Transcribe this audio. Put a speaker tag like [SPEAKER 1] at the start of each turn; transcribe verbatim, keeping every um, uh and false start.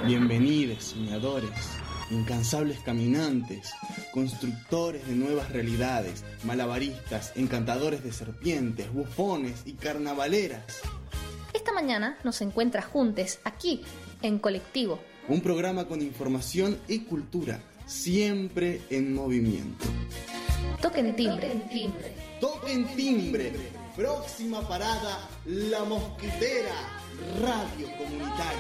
[SPEAKER 1] Bienvenidos, soñadores, incansables caminantes, constructores de nuevas realidades, malabaristas, encantadores de serpientes, bufones y carnavaleras.
[SPEAKER 2] Esta mañana nos encuentras juntos aquí, en Colectivo.
[SPEAKER 1] Un programa con información y cultura, siempre en movimiento.
[SPEAKER 2] Toquen timbre.
[SPEAKER 3] Toquen timbre.
[SPEAKER 1] Toquen timbre. Próxima parada, La Mosquitera, radio comunitaria.